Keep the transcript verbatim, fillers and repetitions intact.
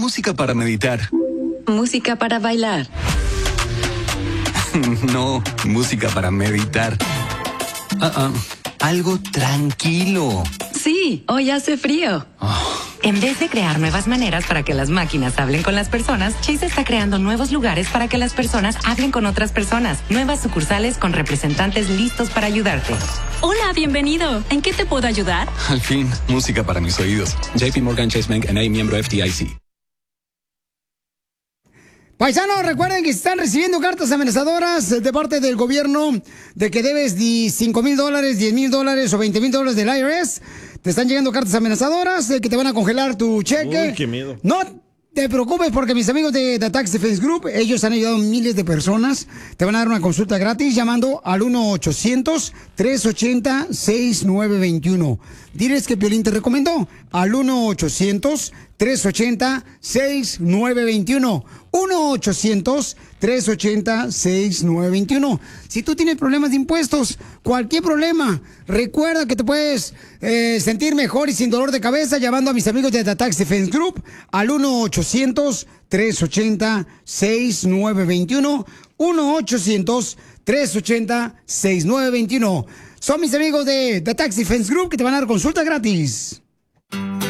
música para meditar. Música para bailar. No, música para meditar. Uh-uh. Algo tranquilo. Sí, hoy hace frío. Oh. En vez de crear nuevas maneras para que las máquinas hablen con las personas, Chase está creando nuevos lugares para que las personas hablen con otras personas. Nuevas sucursales con representantes listos para ayudarte. Hola, bienvenido. ¿En qué te puedo ayudar? Al fin, música para mis oídos. J P Morgan Chase Bank N A, miembro F D I C. Paisanos, recuerden que están recibiendo cartas amenazadoras de parte del gobierno de que debes cinco mil dólares, diez mil dólares o veinte mil dólares del I R S. Te están llegando cartas amenazadoras de que te van a congelar tu cheque. Uy, qué miedo. No te preocupes porque mis amigos de The Tax Defense Group, ellos han ayudado a miles de personas. Te van a dar una consulta gratis llamando al uno ochocientos, tres ochenta, sesenta y nueve veintiuno. Diles que Piolín te recomendó al uno ochocientos, tres ochenta, sesenta y nueve veintiuno. uno ochocientos, tres ochenta, sesenta y nueve veintiuno. Si tú tienes problemas de impuestos, cualquier problema, recuerda que te puedes eh, sentir mejor y sin dolor de cabeza llamando a mis amigos de The Tax Defense Group al uno ochocientos, tres ochenta, sesenta y nueve veintiuno. uno ochocientos, tres ochenta, sesenta y nueve veintiuno. Son mis amigos de The Tax Defense Group que te van a dar consulta gratis.